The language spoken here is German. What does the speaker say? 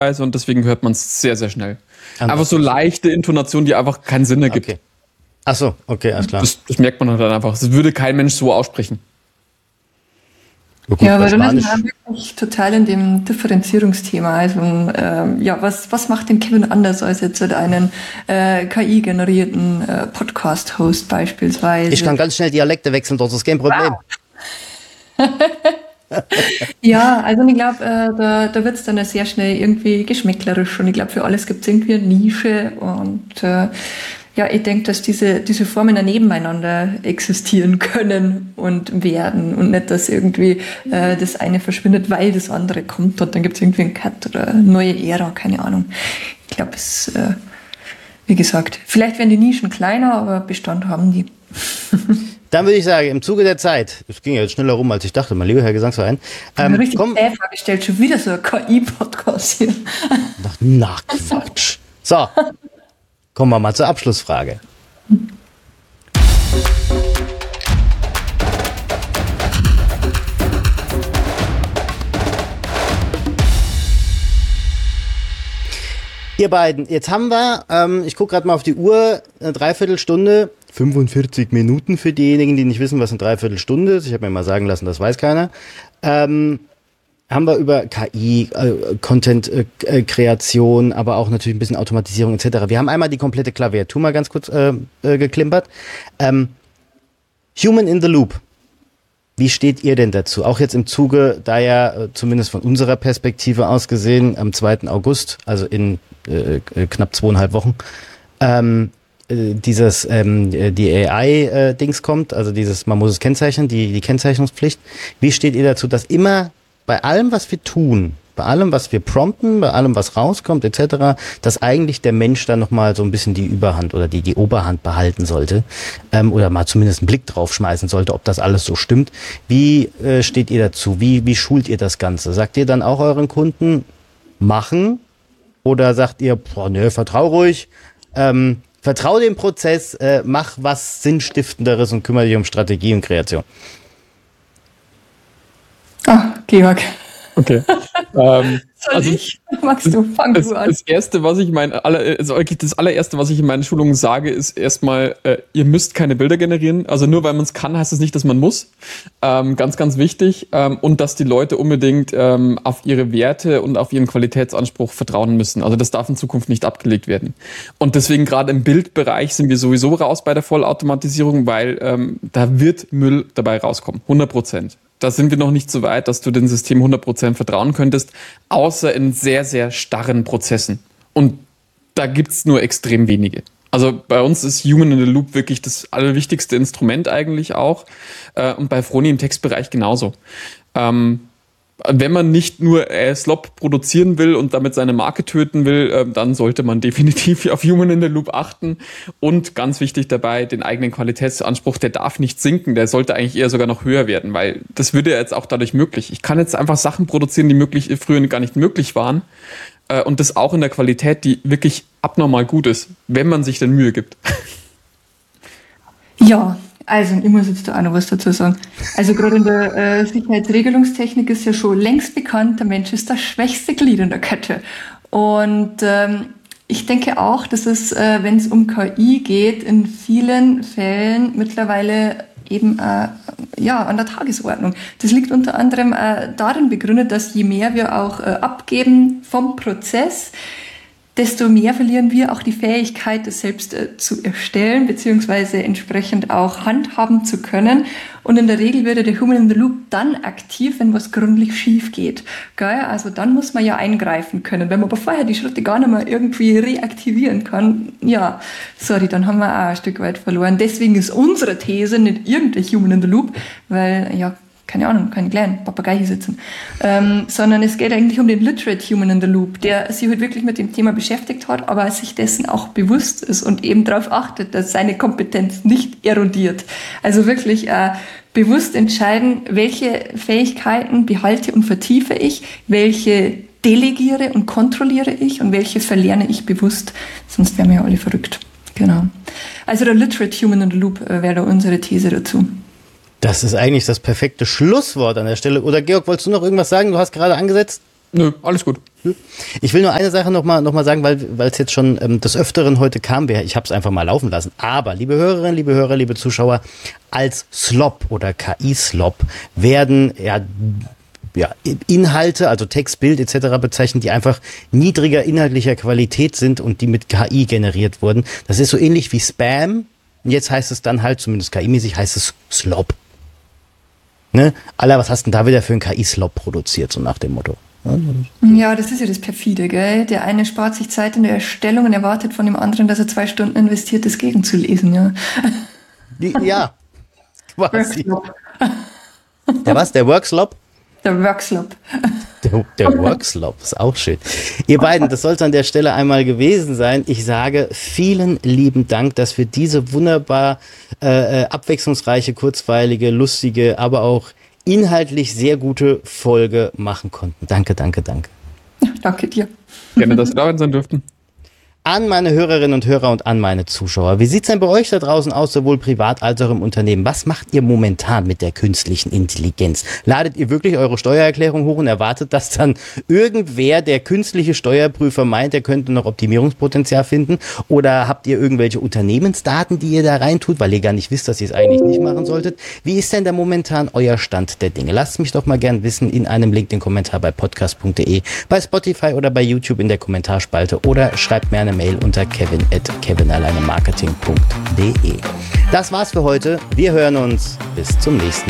und deswegen hört man es sehr, sehr schnell. Einfach so leichte Intonationen, die einfach keinen Sinn ergibt. Okay. Ach so, okay, alles klar. Das merkt man dann einfach. Das würde kein Mensch so aussprechen. Ja, aber dann ist man wirklich total in dem Differenzierungsthema. Also, was macht den Kevin anders als jetzt einen KI-generierten Podcast-Host beispielsweise? Ich kann ganz schnell Dialekte wechseln, das ist kein Problem. Wow. Ja, also ich glaube, da wird es dann sehr schnell irgendwie geschmäcklerisch und ich glaube, für alles gibt es irgendwie eine Nische und ich denke, dass diese Formen ja nebeneinander existieren können und werden und nicht, dass irgendwie das eine verschwindet, weil das andere kommt und dann gibt es irgendwie einen Cut oder eine neue Ära, keine Ahnung. Ich glaube, wie gesagt, vielleicht werden die Nischen kleiner, aber Bestand haben die. Dann würde ich sagen, im Zuge der Zeit, es ging ja jetzt schneller rum, als ich dachte, mein lieber Herr Gesangsverein. Richtig Frage gestellt, schon wieder so ein KI-Podcast hier. Na, Quatsch. So, kommen wir mal zur Abschlussfrage. Ihr beiden, jetzt haben wir, ich gucke gerade mal auf die Uhr, eine Dreiviertelstunde, 45 Minuten für diejenigen, die nicht wissen, was eine Dreiviertelstunde ist. Ich habe mir mal sagen lassen, das weiß keiner. Haben wir über KI, Content-Kreation, aber auch natürlich ein bisschen Automatisierung etc. Wir haben einmal die komplette Klaviatur mal ganz kurz geklimpert. Human in the Loop. Wie steht ihr denn dazu? Auch jetzt im Zuge, da ja zumindest von unserer Perspektive aus gesehen, am 2. August, also in knapp 2,5 Wochen, die AI-Dings kommt, also man muss es kennzeichnen, die Kennzeichnungspflicht. Wie steht ihr dazu, dass immer bei allem, was wir tun, bei allem, was wir prompten, bei allem, was rauskommt, etc., dass eigentlich der Mensch da nochmal so ein bisschen die Überhand oder die Oberhand behalten sollte oder mal zumindest einen Blick drauf schmeißen sollte, ob das alles so stimmt. Wie steht ihr dazu? Wie schult ihr das Ganze? Sagt ihr dann auch euren Kunden, machen? Oder sagt ihr, vertrau ruhig, vertrau dem Prozess, mach was Sinnstiftenderes und kümmere dich um Strategie und Kreation? Georg. Okay. Magst du? Fang du an. Das allererste, was ich in meinen Schulungen sage, ist erstmal, ihr müsst keine Bilder generieren. Also nur weil man es kann, heißt es nicht, dass man muss. Ganz, ganz wichtig. Und dass die Leute unbedingt auf ihre Werte und auf ihren Qualitätsanspruch vertrauen müssen. Also das darf in Zukunft nicht abgelegt werden. Und deswegen gerade im Bildbereich sind wir sowieso raus bei der Vollautomatisierung, weil da wird Müll dabei rauskommen. 100%. Da sind wir noch nicht so weit, dass du dem System 100% vertrauen könntest, außer in sehr, sehr starren Prozessen. Und da gibt's nur extrem wenige. Also bei uns ist Human in the Loop wirklich das allerwichtigste Instrument eigentlich auch. Und bei Froni im Textbereich genauso. Wenn man nicht nur Slop produzieren will und damit seine Marke töten will, dann sollte man definitiv auf Human in the Loop achten. Und ganz wichtig dabei, den eigenen Qualitätsanspruch, der darf nicht sinken, der sollte eigentlich eher sogar noch höher werden, weil das würde jetzt auch dadurch möglich. Ich kann jetzt einfach Sachen produzieren, die früher gar nicht möglich waren. Und das auch in der Qualität, die wirklich abnormal gut ist, wenn man sich denn Mühe gibt. Ja. Also, ich muss jetzt da auch noch was dazu sagen. Also, gerade in der Sicherheitsregelungstechnik ist ja schon längst bekannt, der Mensch ist das schwächste Glied in der Kette. Und ich denke auch, dass es, wenn es um KI geht, in vielen Fällen mittlerweile eben an der Tagesordnung. Das liegt unter anderem darin begründet, dass je mehr wir auch abgeben vom Prozess, desto mehr verlieren wir auch die Fähigkeit, das selbst zu erstellen, beziehungsweise entsprechend auch handhaben zu können. Und in der Regel wird der Human in the Loop dann aktiv, wenn was gründlich schief geht. Gell? Also dann muss man ja eingreifen können. Wenn man aber vorher die Schritte gar nicht mehr irgendwie reaktivieren kann, dann haben wir auch ein Stück weit verloren. Deswegen ist unsere These nicht irgendein Human in the Loop, weil, keine Ahnung, keine kleinen Papagei hier sitzen, sondern es geht eigentlich um den Literate Human in the Loop, der sich halt wirklich mit dem Thema beschäftigt hat, aber sich dessen auch bewusst ist und eben darauf achtet, dass seine Kompetenz nicht erodiert. Also wirklich bewusst entscheiden, welche Fähigkeiten behalte und vertiefe ich, welche delegiere und kontrolliere ich und welche verlerne ich bewusst, sonst wären wir ja alle verrückt. Genau. Also der Literate Human in the Loop wäre da unsere These dazu. Das ist eigentlich das perfekte Schlusswort an der Stelle. Oder Georg, wolltest du noch irgendwas sagen? Du hast gerade angesetzt. Nö, alles gut. Ich will nur eine Sache noch mal sagen, weil es jetzt schon des Öfteren heute kam. Ich habe es einfach mal laufen lassen. Aber, liebe Hörerinnen, liebe Hörer, liebe Zuschauer, als SLOP oder KI-SLOP werden Inhalte, also Text, Bild etc. bezeichnet, die einfach niedriger inhaltlicher Qualität sind und die mit KI generiert wurden. Das ist so ähnlich wie Spam. Und jetzt heißt es dann halt, zumindest KI-mäßig, heißt es SLOP. Ne? Alter, was hast denn da wieder für einen KI-SLOP produziert, so nach dem Motto? Ja, das ist ja das Perfide, gell? Der eine spart sich Zeit in der Erstellung und erwartet von dem anderen, dass er 2 Stunden investiert, das gegenzulesen, ja. Ja, quasi. Workslop. Der was? Der Workslop? Der Workslop. Der Workslop ist auch schön. Ihr beiden, das soll es an der Stelle einmal gewesen sein. Ich sage vielen lieben Dank, dass wir diese wunderbar abwechslungsreiche, kurzweilige, lustige, aber auch inhaltlich sehr gute Folge machen konnten. Danke. Ja, danke dir. Gerne, dass wir da sein dürften. An meine Hörerinnen und Hörer und an meine Zuschauer. Wie sieht's denn bei euch da draußen aus, sowohl privat als auch im Unternehmen? Was macht ihr momentan mit der künstlichen Intelligenz? Ladet ihr wirklich eure Steuererklärung hoch und erwartet, dass dann irgendwer, der künstliche Steuerprüfer meint, der könnte noch Optimierungspotenzial finden? Oder habt ihr irgendwelche Unternehmensdaten, die ihr da reintut, weil ihr gar nicht wisst, dass ihr es eigentlich nicht machen solltet? Wie ist denn da momentan euer Stand der Dinge? Lasst mich doch mal gern wissen in einem LinkedIn-Kommentar bei podcast.de, bei Spotify oder bei YouTube in der Kommentarspalte oder schreibt mir eine Mail unter kevin@kevinalleinemarketing.de. Das war's für heute. Wir hören uns. Bis zum nächsten Mal.